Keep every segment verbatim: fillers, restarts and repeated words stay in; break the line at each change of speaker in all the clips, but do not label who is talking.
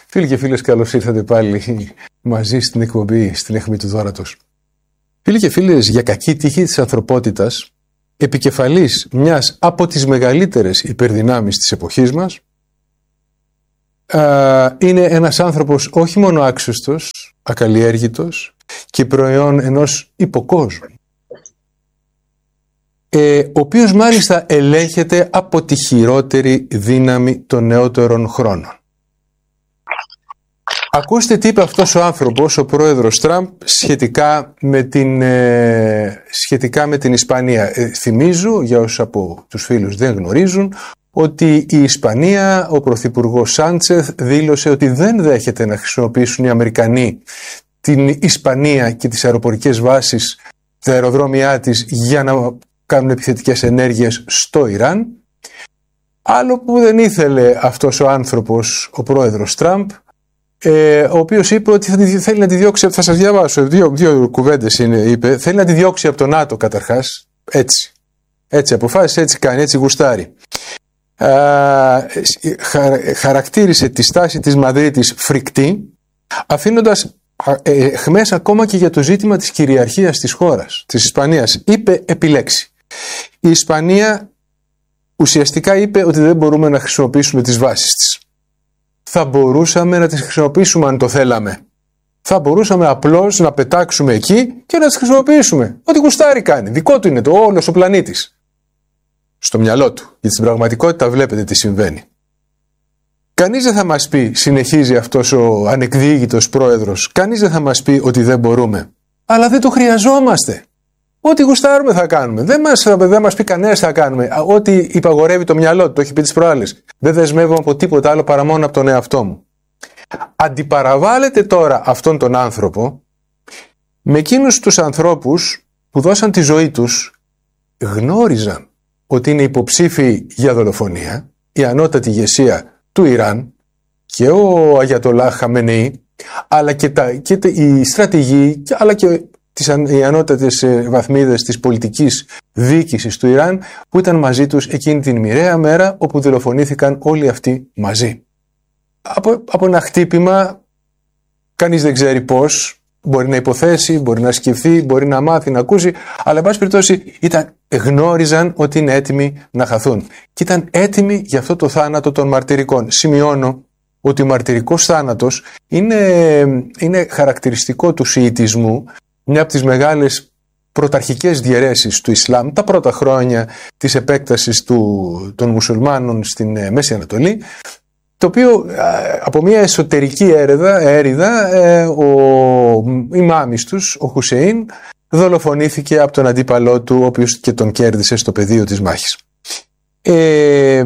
Φίλοι και φίλες, καλώς ήρθατε πάλι μαζί στην εκπομπή, στην αιχμή του δώρατος. Φίλοι και φίλες, για κακή τύχη της ανθρωπότητας, επικεφαλής μιας από τις μεγαλύτερες υπερδυνάμεις της εποχής μας, είναι ένας άνθρωπος όχι μόνο άξιστος, ακαλλιέργητος και προϊόν ενός υποκόσμου, ε, ο οποίος μάλιστα ελέγχεται από τη χειρότερη δύναμη των νεότερων χρόνων. Ακούστε τι είπε αυτός ο άνθρωπος, ο πρόεδρος Τραμπ, σχετικά με την, ε, σχετικά με την Ισπανία. Ε, θυμίζω, για όσους από τους φίλους δεν γνωρίζουν, ότι η Ισπανία, ο πρωθυπουργός Σάντσεθ δήλωσε ότι δεν δέχεται να χρησιμοποιήσουν οι Αμερικανοί την Ισπανία και τις αεροπορικές βάσεις, τα αεροδρόμια της, για να κάνουν επιθετικές ενέργειες στο Ιράν. Άλλο που δεν ήθελε αυτός ο άνθρωπος, ο πρόεδρος Τραμπ, Ε, ο οποίος είπε ότι θα τη, θέλει να τη διώξει, θα σας διαβάσω, δύο, δύο κουβέντες είναι, είπε, θέλει να τη διώξει από το ΝΑΤΟ καταρχάς, έτσι, έτσι αποφάσισε, έτσι κάνει, έτσι γουστάρει. Α, χα, χαρακτήρισε τη στάση της Μαδρίτης φρικτή, αφήνοντας ε, αιχμές ακόμα και για το ζήτημα της κυριαρχίας της χώρας, της Ισπανίας. Είπε επιλέξει. Η Ισπανία ουσιαστικά είπε ότι δεν μπορούμε να χρησιμοποιήσουμε τις βάσεις της. Θα μπορούσαμε να τις χρησιμοποιήσουμε αν το θέλαμε. Θα μπορούσαμε απλώς να πετάξουμε εκεί και να τις χρησιμοποιήσουμε. Ό,τι γουστάρει κάνει. Δικό του είναι το όλος ο πλανήτης. Στο μυαλό του. Γιατί στην πραγματικότητα βλέπετε τι συμβαίνει. Κανείς δεν θα μας πει, συνεχίζει αυτός ο ανεκδίγητος πρόεδρος, κανείς δεν θα μας πει ότι δεν μπορούμε. Αλλά δεν το χρειαζόμαστε. Ό,τι γουστάρουμε θα κάνουμε. Δεν μας, δεν μας πει κανένας θα κάνουμε. Ό,τι υπαγορεύει το μυαλό του, το έχει πει τις προάλλες. Δεν δεσμεύομαι από τίποτα άλλο παρά μόνο από τον εαυτό μου. Αντιπαραβάλλεται τώρα αυτόν τον άνθρωπο με εκείνους τους ανθρώπους που δώσαν τη ζωή τους, γνώριζαν ότι είναι υποψήφιοι για δολοφονία, η ανώτατη ηγεσία του Ιράν και ο Αγιατολάχ Χαμενεή, αλλά και, τα, και τα, οι στρατηγοί, αλλά και τις οι ανώτατες βαθμίδες της πολιτικής διοίκησης του Ιράν, που ήταν μαζί τους εκείνη την μοιραία μέρα όπου δολοφονήθηκαν όλοι αυτοί μαζί. Από, από ένα χτύπημα, κανείς δεν ξέρει πώς, μπορεί να υποθέσει, μπορεί να σκεφτεί, μπορεί να μάθει, να ακούσει, αλλά εν πάση περιπτώσει ήταν, γνώριζαν ότι είναι έτοιμοι να χαθούν. Και ήταν έτοιμοι για αυτό το θάνατο των μαρτυρικών. Σημειώνω ότι ο μαρτυρικός θάνατος είναι, είναι χαρακτηριστικό του Σιητισμού, μια από τις μεγάλες πρωταρχικές διαιρέσεις του Ισλάμ, τα πρώτα χρόνια της επέκτασης του, των μουσουλμάνων στην Μέση Ανατολή, το οποίο από μια εσωτερική έρεδα, έρηδα, ο ημάμις τους, ο Χουσέιν, δολοφονήθηκε από τον αντίπαλό του, ο οποίος και τον κέρδισε στο πεδίο της μάχης. Ε,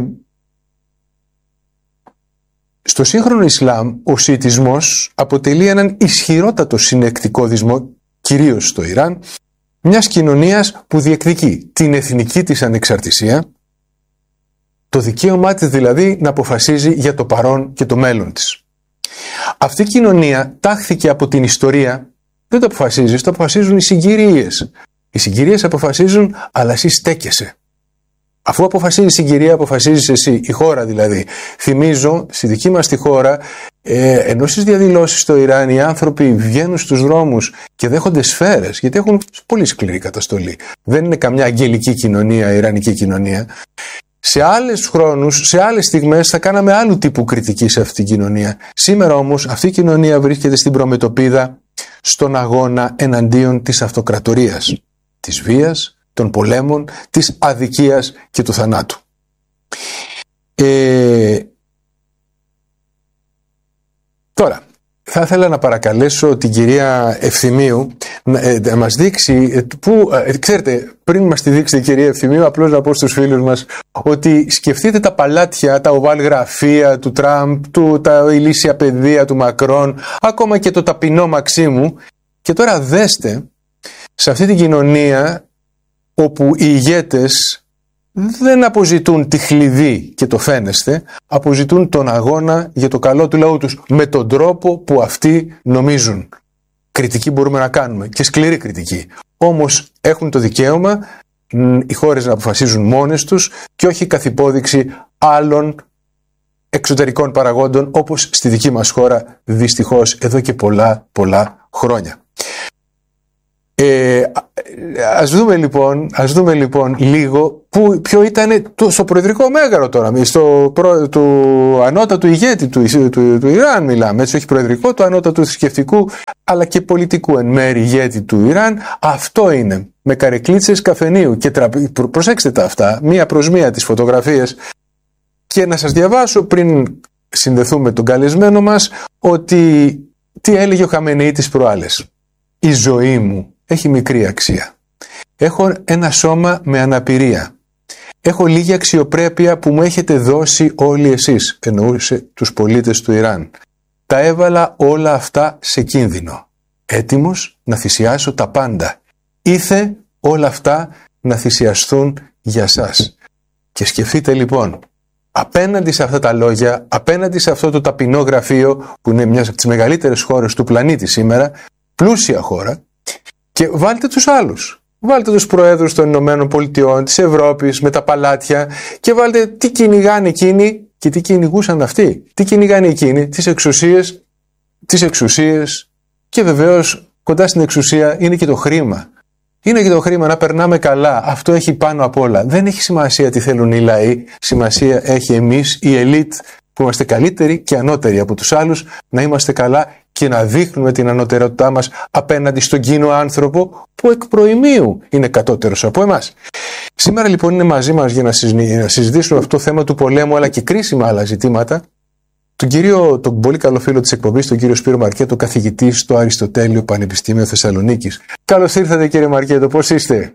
στο σύγχρονο Ισλάμ, ο Σιητισμός αποτελεί έναν ισχυρότατο συνεκτικό δυσμό, κυρίως στο Ιράν, μιας κοινωνίας που διεκδικεί την εθνική της ανεξαρτησία, το δικαίωμά της δηλαδή να αποφασίζει για το παρόν και το μέλλον της. Αυτή η κοινωνία τάχθηκε από την ιστορία, δεν το αποφασίζεις, το αποφασίζουν οι συγκυρίες. Οι συγκυρίες αποφασίζουν, αλλά εσύ στέκεσαι. Αφού αποφασίζει η συγκυρία, αποφασίζεις εσύ, η χώρα δηλαδή. Θυμίζω, στη δική μας τη χώρα, ε, ενώ στις διαδηλώσεις στο Ιράν οι άνθρωποι βγαίνουν στους δρόμους και δέχονται σφαίρες, γιατί έχουν πολύ σκληρή καταστολή. Δεν είναι καμιά αγγελική κοινωνία, η ιρανική κοινωνία. Σε άλλες χρόνους, σε άλλες στιγμές θα κάναμε άλλου τύπου κριτική σε αυτή την κοινωνία. Σήμερα όμως αυτή η κοινωνία βρίσκεται στην προμετωπίδα, στον αγώνα εναντίον της αυτοκρατορίας, της βίας, των πολέμων, της αδικίας και του θανάτου. Ε, τώρα, θα ήθελα να παρακαλέσω την κυρία Ευθυμίου να, ε, να μας δείξει, ε, που, ε, ξέρετε, πριν μας τη δείξει η κυρία Ευθυμίου, απλώς να πω στους φίλους μας ότι σκεφτείτε τα παλάτια, τα οβάλ γραφεία του Τραμπ, του, τα ηλίσια παιδεία του Μακρόν, ακόμα και το ταπεινό Μαξίμου, και τώρα δέστε σε αυτή την κοινωνία όπου οι ηγέτες δεν αποζητούν τη χλειδί και το φαίνεστε, αποζητούν τον αγώνα για το καλό του λαού τους με τον τρόπο που αυτοί νομίζουν. Κριτική μπορούμε να κάνουμε και σκληρή κριτική. Όμως έχουν το δικαίωμα οι χώρες να αποφασίζουν μόνες τους και όχι καθ' υπόδειξη άλλων εξωτερικών παραγόντων, όπως στη δική μας χώρα δυστυχώς εδώ και πολλά πολλά χρόνια. Ε, ας δούμε λοιπόν, ας δούμε λοιπόν λίγο που, ποιο ήταν το, στο προεδρικό μέγαρο τώρα, στο προ, του ανώτατου ηγέτη του, του, του, του Ιράν μιλάμε, έτσι, όχι προεδρικό, του ανώτατου θρησκευτικού αλλά και πολιτικού εν μέρει ηγέτη του Ιράν. Αυτό είναι, με καρεκλίτσες καφενείου και τρα, προ, προσέξτε τα αυτά, μία προς μία τις φωτογραφίες, και να σας διαβάσω πριν συνδεθούμε τον καλεσμένο μας ότι τι έλεγε ο Χαμενεή τις προάλλες. Η ζωή μου έχει μικρή αξία. Έχω ένα σώμα με αναπηρία. Έχω λίγη αξιοπρέπεια που μου έχετε δώσει όλοι εσείς, εννοούσε τους πολίτες του Ιράν. Τα έβαλα όλα αυτά σε κίνδυνο. Έτοιμος να θυσιάσω τα πάντα. Ήθε όλα αυτά να θυσιαστούν για σας. Και σκεφτείτε λοιπόν, απέναντι σε αυτά τα λόγια, απέναντι σε αυτό το ταπεινό γραφείο που είναι μια από τις μεγαλύτερες χώρες του πλανήτη σήμερα, πλούσια χώρα, και βάλτε τους άλλους. Βάλτε τους προέδρους των Ηνωμένων Πολιτειών, της Ευρώπης, με τα παλάτια, και βάλτε τι κυνηγάνε εκείνοι και τι κυνηγούσαν αυτοί. Τι κυνηγάνε εκείνοι, τις εξουσίες, τις εξουσίες και βεβαίως κοντά στην εξουσία είναι και το χρήμα. Είναι και το χρήμα, να περνάμε καλά. Αυτό έχει πάνω απ' όλα. Δεν έχει σημασία τι θέλουν οι λαοί. Σημασία έχει εμείς, η ελίτ, που είμαστε καλύτεροι και ανώτεροι από τους άλλους, να είμαστε καλά και να δείχνουμε την ανωτερότητά μας απέναντι στον κοινό άνθρωπο που εκ προημίου είναι κατώτερος από εμάς. Σήμερα λοιπόν είναι μαζί μας για να συζητήσουμε αυτό το θέμα του πολέμου, αλλά και κρίσιμα άλλα ζητήματα, τον κύριο, τον πολύ καλό φίλο της εκπομπής, τον κύριο Σπύρο Μαρκέτο, καθηγητή στο Αριστοτέλειο Πανεπιστήμιο Θεσσαλονίκης. Καλώς ήρθατε κύριε Μαρκέτο, πώς είστε?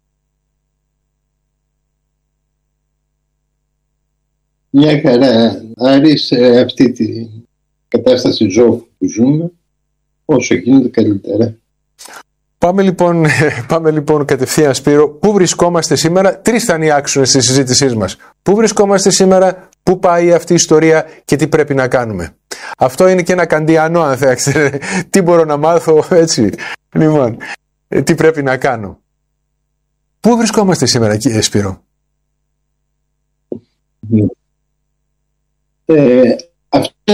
Μια χαρά. Άρη, σε αυτή τη κατάσταση ζώου που ζούμε, όσο γίνεται καλύτερα.
Πάμε λοιπόν, πάμε λοιπόν κατευθείαν, Σπύρο. Πού βρισκόμαστε σήμερα? Τρεις θα είναι οι άξονες της συζήτησής μας. Πού βρισκόμαστε σήμερα, πού πάει αυτή η ιστορία και τι πρέπει να κάνουμε. Αυτό είναι και ένα καντιανό, αν θέλετε. Τι μπορώ να μάθω, έτσι. Λοιπόν, τι πρέπει να κάνω. Πού βρισκόμαστε σήμερα, κύριε Σπύρο?
Ε, αυτό...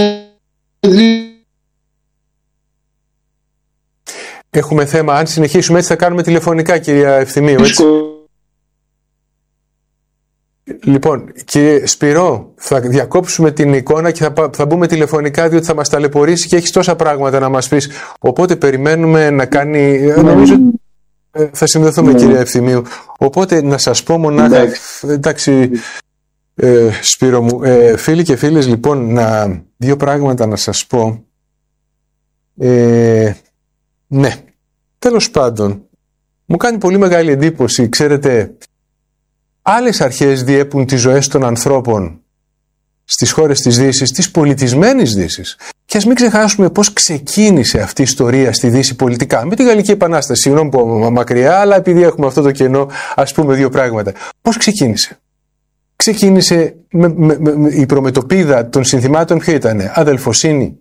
Έχουμε θέμα. Αν συνεχίσουμε έτσι θα κάνουμε τηλεφωνικά, κυρία Ευθυμίου, έτσι. Λοιπόν, κύριε Σπυρό, θα διακόψουμε την εικόνα και θα, θα μπούμε τηλεφωνικά, διότι θα μας ταλαιπωρήσει και έχεις τόσα πράγματα να μας πεις. Οπότε περιμένουμε να κάνει... Νομίζω θα συνδεθούμε, ναι, κυρία Ευθυμίου. Οπότε να σας πω μονάχα... Εντάξει, εντάξει ε, Σπύρο μου, ε, φίλοι και φίλες, λοιπόν, να, δύο πράγματα να σας πω. Ε, ναι, τέλος πάντων, μου κάνει πολύ μεγάλη εντύπωση, ξέρετε, άλλες αρχές διέπουν τις ζωές των ανθρώπων στις χώρες της Δύσης, της πολιτισμένης Δύσης. Και ας μην ξεχάσουμε πώς ξεκίνησε αυτή η ιστορία στη Δύση πολιτικά. Με τη Γαλλική Επανάσταση, συγγνώμη που μακριά, αλλά επειδή έχουμε αυτό το κενό, ας πούμε δύο πράγματα. Πώς ξεκίνησε? Ξεκίνησε με, με, με, με, η προμετωπίδα των συνθημάτων ποιο ήτανε? Αδελφοσύνη.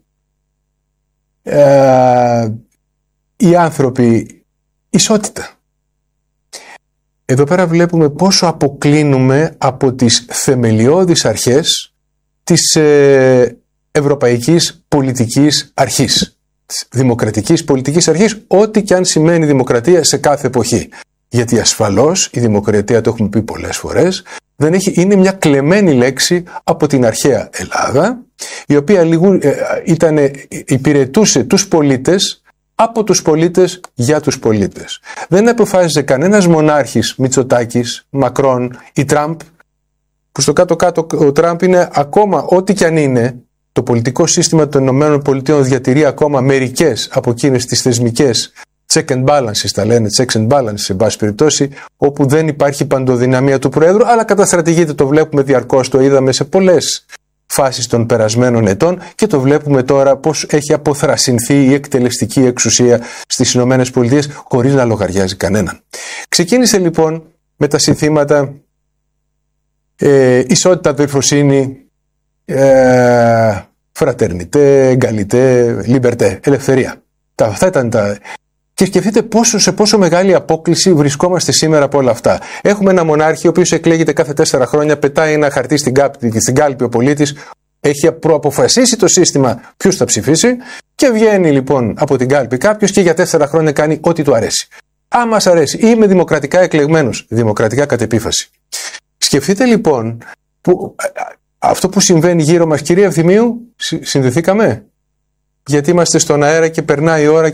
Ε, οι άνθρωποι, ισότητα. Εδώ πέρα βλέπουμε πόσο αποκλίνουμε από τις θεμελιώδεις αρχές της ε, ευρωπαϊκής πολιτικής αρχής, της δημοκρατικής πολιτικής αρχής, ό,τι και αν σημαίνει δημοκρατία σε κάθε εποχή. Γιατί ασφαλώς η δημοκρατία, το έχουμε πει πολλές φορές, δεν έχει, είναι μια κλεμμένη λέξη από την αρχαία Ελλάδα, η οποία λιγού, ε, ήταν, υπηρετούσε τους πολίτες από τους πολίτες για τους πολίτες. Δεν αποφάσιζε κανένας μονάρχης, Μητσοτάκης, Μακρόν ή Τραμπ, που στο κάτω-κάτω ο Τραμπ είναι ακόμα, ό,τι κι αν είναι, το πολιτικό σύστημα των Ηνωμένων Πολιτειών διατηρεί ακόμα μερικές από εκείνες τις θεσμικές check and balances, τα λένε check and balances, σε πάση περιπτώσει, όπου δεν υπάρχει παντοδυναμία του Προέδρου, αλλά καταστρατηγείται, το βλέπουμε διαρκώς, το είδαμε σε πολλές φάσεις των περασμένων ετών και το βλέπουμε τώρα πώς έχει αποθρασινθεί η εκτελεστική εξουσία στις Ηνωμένες Πολιτείες χωρίς να λογαριάζει κανέναν. Ξεκίνησε λοιπόν με τα συνθήματα ε, ισότητα, αδελφοσύνη, ε, φρατερνιτέ, εγκαλιτέ, λιμπερτέ, ελευθερία. Τα, αυτά ήταν τα... Και σκεφτείτε πόσο, σε πόσο μεγάλη απόκλιση βρισκόμαστε σήμερα από όλα αυτά. Έχουμε ένα μονάρχη ο οποίος εκλέγεται κάθε τέσσερα χρόνια, πετάει ένα χαρτί στην, κάπη, στην κάλπη ο πολίτης, Έχει προαποφασίσει το σύστημα ποιους θα ψηφίσει και βγαίνει λοιπόν από την κάλπη κάποιος και για τέσσερα χρόνια κάνει ό,τι του αρέσει. Αν μας αρέσει, ή είμαι δημοκρατικά εκλεγμένος, δημοκρατικά κατ' επίφαση. Σκεφτείτε λοιπόν που, αυτό που συμβαίνει γύρω μας. Κυρία Ευθυμίου, συνδεθήκαμε? Γιατί είμαστε στον αέρα και περνάει η ώρα.